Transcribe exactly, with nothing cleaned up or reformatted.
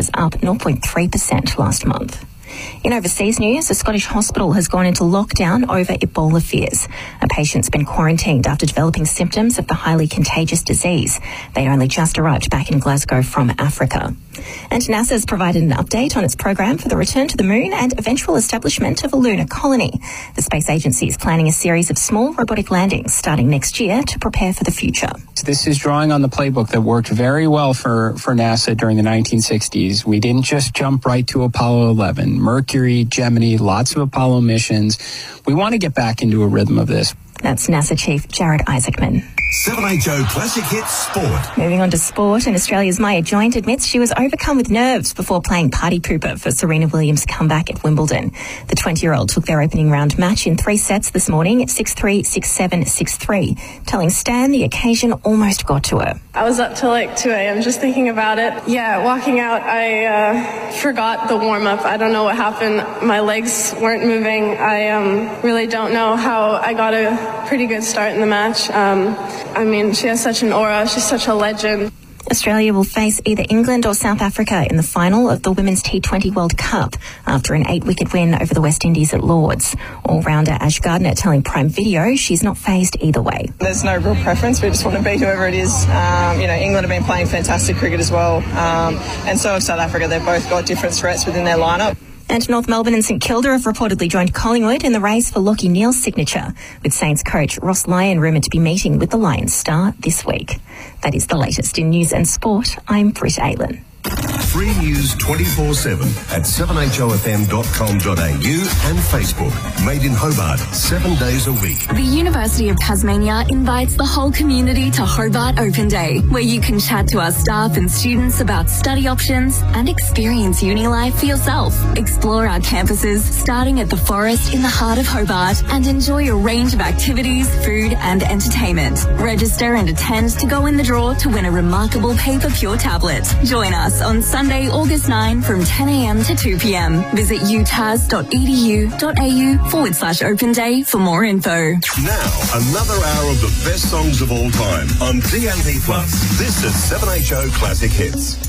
was up zero point three percent last month. In overseas news, a Scottish hospital has gone into lockdown over Ebola fears. A patient's been quarantined after developing symptoms of the highly contagious disease. They'd only just arrived back in Glasgow from Africa. And NASA has provided an update on its program for the return to the moon and eventual establishment of a lunar colony. The space agency is planning a series of small robotic landings starting next year to prepare for the future. This is drawing on the playbook that worked very well for, for NASA during the nineteen sixties. We didn't just jump right to Apollo eleven. Mercury, Gemini, lots of Apollo missions. We want to get back into a rhythm of this. That's NASA Chief Jared Isaacman. seven H O Classic Hits Sport. Moving on to sport, and Australia's Maya Joint admits she was overcome with nerves before playing party pooper for Serena Williams' comeback at Wimbledon. The twenty-year-old took their opening round match in three sets this morning, six three, six seven, six three, telling Stan the occasion almost got to her. I was up till like two a.m. just thinking about it. Yeah, walking out, I uh, forgot the warm-up. I don't know what happened. My legs weren't moving. I um, really don't know how I got a pretty good start in the match. Um, I mean, she has such an aura. She's such a legend. Australia will face either England or South Africa in the final of the Women's T twenty World Cup after an eight-wicket win over the West Indies at Lords. All-rounder Ash Gardner telling Prime Video she's not fazed either way. There's no real preference. We just want to beat whoever it is. Um, you know, England have been playing fantastic cricket as well, um, and so have South Africa. They've both got different threats within their lineup. And North Melbourne and St Kilda have reportedly joined Collingwood in the race for Lachie Neale's signature, with Saints coach Ross Lyon rumoured to be meeting with the Lions star this week. That is the latest in news and sport. I'm Britt Aylan. Free news twenty-four seven at seven h o f m dot com dot a u and Facebook. Made in Hobart, seven days a week. The University of Tasmania invites the whole community to Hobart Open Day, where you can chat to our staff and students about study options and experience uni life for yourself. Explore our campuses, starting at the Forest in the heart of Hobart, and enjoy a range of activities, food and entertainment. Register and attend to go in the draw to win a remarkable Paper Pure tablet. Join us on Sunday, August ninth from ten a.m. to two p.m. Visit utas dot e d u dot a u forward slash open day for more info. Now, another hour of the best songs of all time on D A B plus. This is seven H O Classic Hits.